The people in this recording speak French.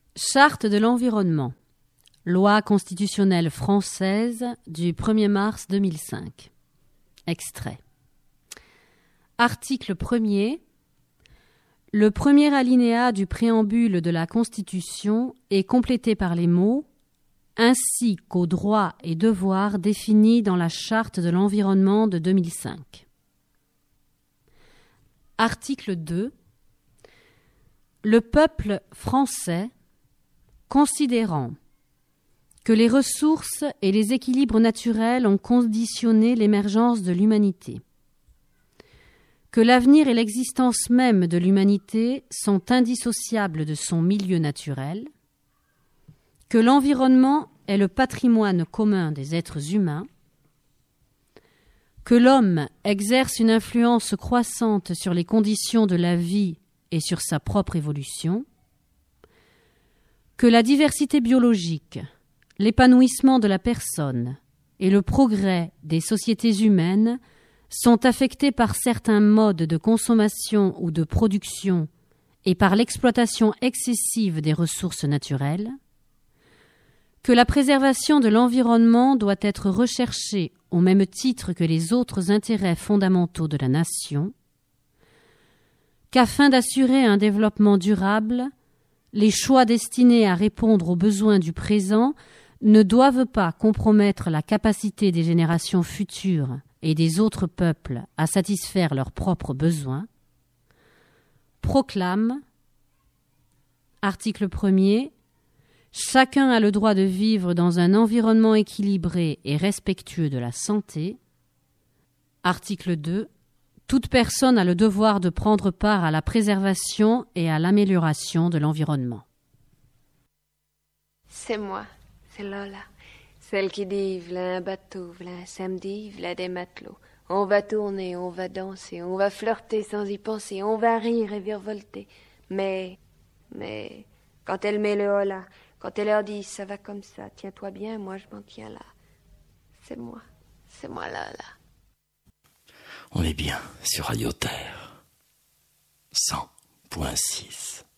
Charte de l'environnement. Loi constitutionnelle française du 1er mars 2005. Extrait. Article 1er. Le premier alinéa du préambule de la Constitution est complété par les mots « ainsi qu'aux droits et devoirs définis dans la Charte de l'environnement de 2005 ». Article 2. Le peuple français, considérant que les ressources et les équilibres naturels ont conditionné l'émergence de l'humanité, que l'avenir et l'existence même de l'humanité sont indissociables de son milieu naturel, que l'environnement est le patrimoine commun des êtres humains, que l'homme exerce une influence croissante sur les conditions de la vie et sur sa propre évolution, que la diversité biologique, l'épanouissement de la personne et le progrès des sociétés humaines sont affectés par certains modes de consommation ou de production et par l'exploitation excessive des ressources naturelles, que la préservation de l'environnement doit être recherchée au même titre que les autres intérêts fondamentaux de la nation, qu'afin d'assurer un développement durable, les choix destinés à répondre aux besoins du présent ne doivent pas compromettre la capacité des générations futures et des autres peuples à satisfaire leurs propres besoins, proclame, article 1er, chacun a le droit de vivre dans un environnement équilibré et respectueux de la santé. Article 2. Toute personne a le devoir de prendre part à la préservation et à l'amélioration de l'environnement. C'est moi, c'est Lola, celle qui dit v'là un bateau, v'là un samedi, v'là des matelots. On va tourner, on va danser, on va flirter sans y penser, on va rire et virevolter. Mais, quand elle met le hola, quand elle leur dit ça va comme ça, tiens-toi bien, moi je m'en tiens là. C'est moi Lola. On est bien sur Radio Terre 100.6.